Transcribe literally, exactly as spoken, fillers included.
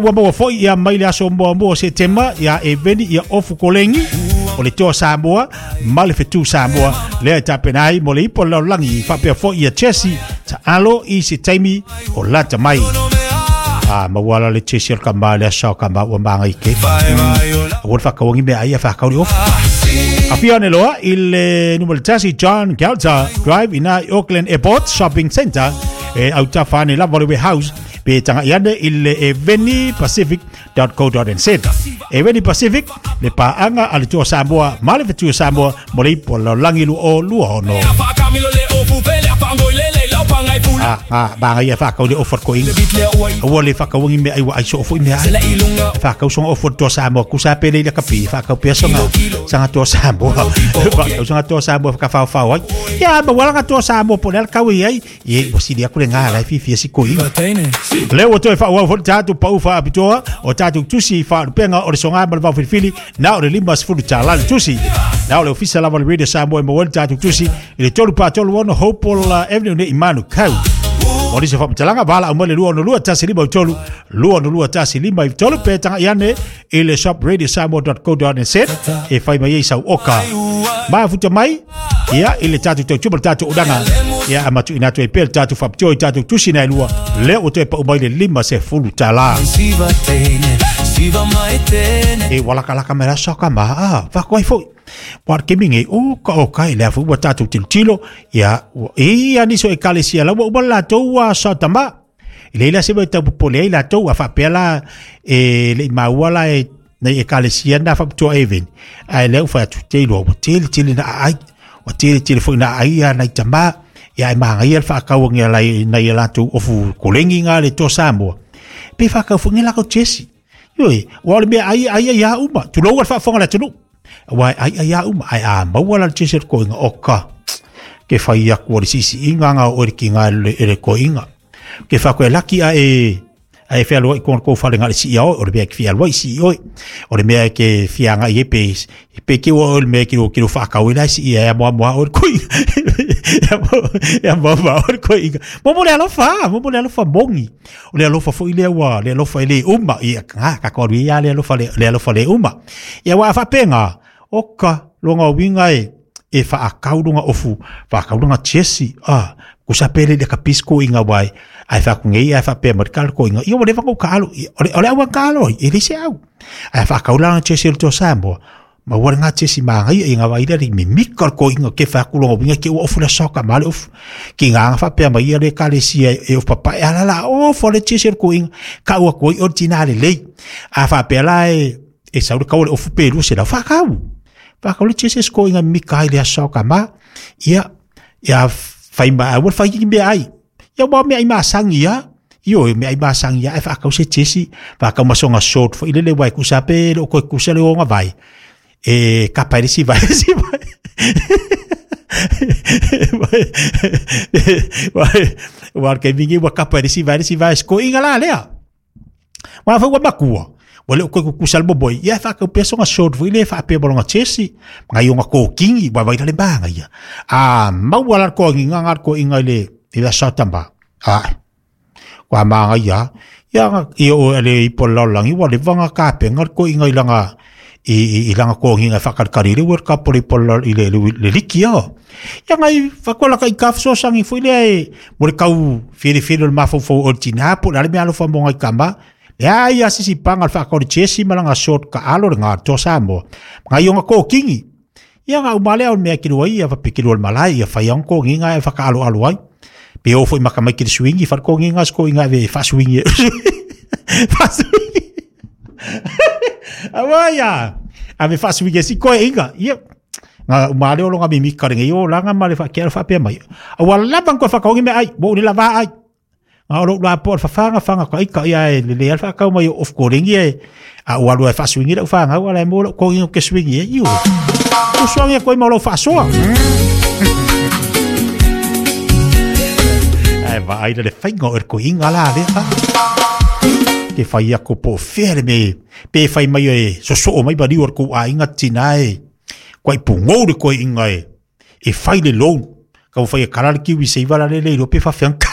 Wabo foi ia mai le aso mo mo se tema ia e veni ia ofu kolengi o le toa Samoa ma le fetu Samoa le tapenai mo le ipo lo langi fa pe foi ia Chelsea ta alo i se taimi o lata mai a ma wala le Chelsea ka ma le aso ka ma o manga ike o fa ka wongi me ai fa ka ri of a fione loa il numero tasi John Galta Drive in Auckland Airport Shopping Center e au ta fa ne la Valley House pe tanga iade il eveni pacific dot co dot n z eveni pacific le pa anga al to Samoa male fetu Samoa mo le po lo langi lu o lu ono ah ah ba nga ia fa ka le offer ko inga o le fa ka wongi me ai wa ai so fo me fa ka so offer to Samoa ku sa pele le ka pi fa ka pe so nga sanga to Samoa fa ka sanga to Samoa ka fa fa wa ya ba wala ka to Samoa po le ka wi ai ye o si dia ku le nga la fi fi si ko inga le o to fa wa fo tatu pa ufa abitoa o tatu tusi fa penga o songa ba va fili na o le limbas fu tala tusi na o le official level radio Samoa mo tatu tusi le tolu pa tolu ono hopeful avenue ne imanu kau o le se fa mtalanga bala o mo le luo no luo tasi liba tolu luo no luo tasi liba tolu pe tanga yane ile shop radio samoa dot co dot n z e fa mai sa oka ma futa mai ya ile tatu to chuba tatu udanga ya amatu inatu e pel tatu fa tio tatu tusi na lua le o te pa o mai le lima se fulu tala e wala kala kamera soka ma ah fa koi foi por que minge o ka o kai le fu tatu tilo ya e ani so e kalesia la bo la to wa sotama ile la se beta pole la to wa fa pela e le ma wala e na e kalesia na fa to even ai le fa tu tilo bo tili tili na ai o tili tili foi na ai na tama ya ma ngai fa ka wongi la na la tu ofu kolengi nga le to Samoa pe fa ka fu ngela ko Chelsea yoi wala me ai ai ya uma tu lo fa fonga la tu wai ai ai uma ai a ma wala Chelsea ko nga oka ke fa ia ko si si inga nga o ki nga le ko inga ke fa ko laki a e ai fa lo ko ko fa nga si o o be ki fa lo si o o le me ke fia nga ye pe pe ke o le me ki o ki fa ka wila si e mo mo o ko ya mo mo o ko inga mo mo le lo fa mo mo le lo fa bongi o le lo fa fo ile wa le lo fa ile uma ia ka ka ko ri ya le lo fa le le lo fa le uma ia wa fa penga oka longa winga e e fa akaudunga ofu fa akaudunga Chelsea ah ku sa pele de kapisco inga wai ai fa kungi ai fa pe markal ko inga io voleva ko kalo ole ole awan kalo e lise au ai fa akaudunga Chelsea to Samoa ma wanga Chelsea ma ngai inga wai de mi mikal ko inga ke fa kulonga winga ke ofu la soka mal ofu ki nga fa pe ma ia le kalesia e of papa ala la o fo le Chelsea ko inga ka o ko originale le a fa pe la e e sa o ka o ofu pe lu se la fa ka pa ka le Chelsea ko inga mikai le soka ma ia ia fai ma o fai ki me ai ia ba me ai ma sangia io me ai ma sangia e fa ka se Chelsea pa ka ma songa short fo ile le wai ku sa pe o ko ku se le o nga vai e capare si vai si vai vai vai che vingi wa capare si vai si vai ko inga la lea wa fa wa makua wale ko ku salbo boy ya fa ka peso nga short vo ile fa pe bolonga Chelsea ngai nga ko kingi wa vai le banga ya a ma wala ko inga ngar ko inga le ila satamba a wa ma ya ya io le pololang i wale vanga ka pe ngar ko inga ilanga i i langa ko nginga fakarkari le world cup le pol ile le likio ya ngai fakola kai kaf so sangi foi le mo le kau fili fili le mafo fo ortina po le me alo fa mo ngai kamba ya ya si si panga fa ko Chelsea malanga short ka alo nga to Samoa ngai nga ko kingi ya nga umale o me kilo ia fa pikilo malai ya fa yang ko nginga fa ka alo alo ai pe o foi makamai ki swingi fa ko nginga sko inga ve fa swingi fa swingi awaya ave fasu wige si ko inga ia nga male lo nga mi karenga yo langa male fa kero fa pe mai awala bang ko fa ko ngi me ai bo ni lava ai nga lo la por fa fanga fanga ko ika ia le le fa ka mai of ko ringi a walu fa swingi lo fa nga wala mo ko ngi ke swingi yo ko swingi ko mo lo fa so ai va ai le fa ngo er ko inga la le ke fai ako po ferme pe fai mai e so so mai bari or ko a inga tinae ko i pungo de ko inga e e fai le long ka fai karar ki wi sei vala le le pe fa fianca